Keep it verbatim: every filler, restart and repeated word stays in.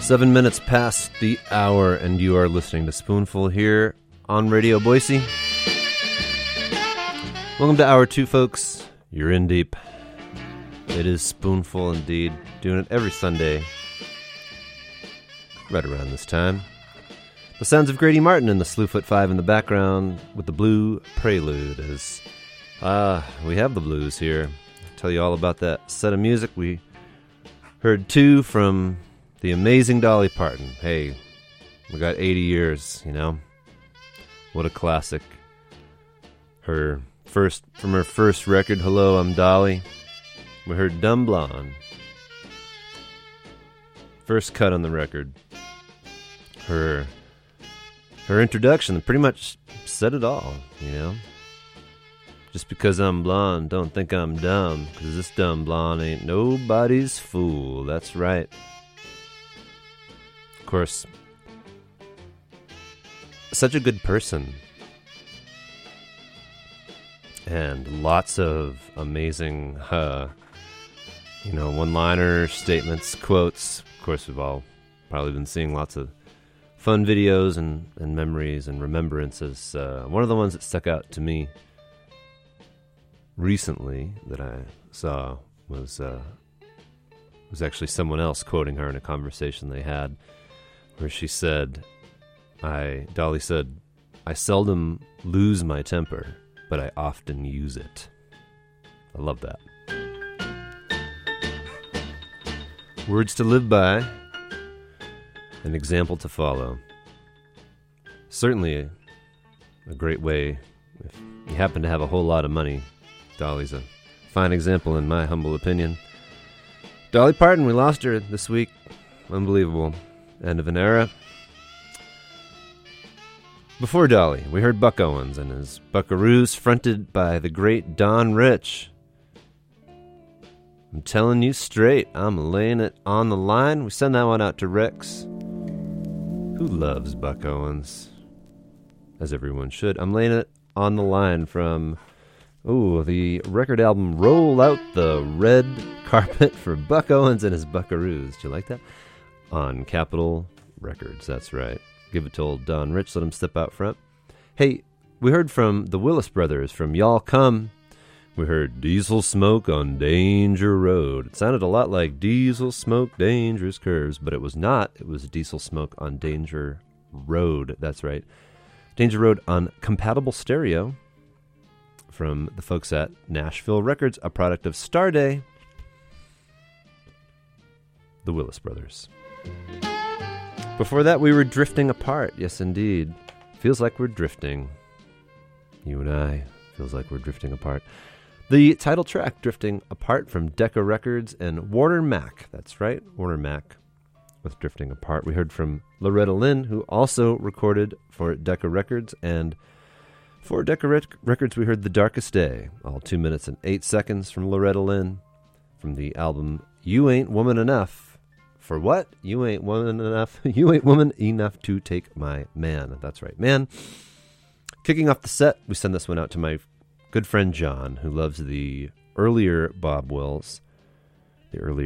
Seven minutes past the hour, and you are listening to Spoonful here on Radio Boise. Welcome to Hour two, folks. You're in deep. It is Spoonful indeed. Doing it every Sunday, right around this time. The sounds of Grady Martin and the Slewfoot Five in the background with the Blue Prelude. As ah, we have the blues here. I'll tell you all about that set of music. We heard two from the amazing Dolly Parton. Hey, we got eighty years, you know. What a classic. Her first, from her first record, Hello, I'm Dolly. We heard Dumb Blonde. First cut on the record. Her her introduction pretty much said it all, you know. Just because I'm blonde, don't think I'm dumb, because this dumb blonde ain't nobody's fool. That's right. Of course, such a good person. And lots of amazing, uh, you know, one-liner statements, quotes. Of course, we've all probably been seeing lots of fun videos and, and memories and remembrances. Uh, one of the ones that stuck out to me recently that I saw was uh, was actually someone else quoting her in a conversation they had, where she said, "I Dolly said, I seldom lose my temper, but I often use it." I love that. Words to live by, an example to follow. Certainly a, a great way, if you happen to have a whole lot of money. Dolly's a fine example in my humble opinion. Dolly Parton, we lost her this week. Unbelievable. End of an era. Before Dolly, we heard Buck Owens and his Buckaroos, fronted by the great Don Rich. I'm telling you straight, I'm laying it on the line. We send that one out to Rex, who loves Buck Owens, as everyone should. I'm laying it on the line from, ooh, the record album Roll Out the Red Carpet for Buck Owens and his Buckaroos. Do you like that? On Capitol Records, that's right. Give it to old Don Rich, let him step out front. Hey, we heard from the Willis Brothers from Y'all Come. We heard Diesel Smoke on Danger Road. It sounded a lot like Diesel Smoke, Dangerous Curves, but it was not. It was Diesel Smoke on Danger Road. That's right. Danger Road on Compatible Stereo from the folks at Nashville Records, a product of Starday. The Willis Brothers. Before that, we were drifting apart. Yes, indeed. Feels like we're drifting. You and I. Feels like we're drifting apart. The title track, Drifting Apart, from Decca Records and Warner Mac. That's right, Warner Mac with Drifting Apart. We heard from Loretta Lynn, who also recorded for Decca Records. And for Decca Rec- Records, we heard The Darkest Day, all two minutes and eight seconds from Loretta Lynn, from the album You Ain't Woman Enough. For what? You ain't woman enough. You ain't woman enough to take my man. That's right, man. Kicking off the set, we send this one out to my good friend John, who loves the earlier Bob Wills, the earlier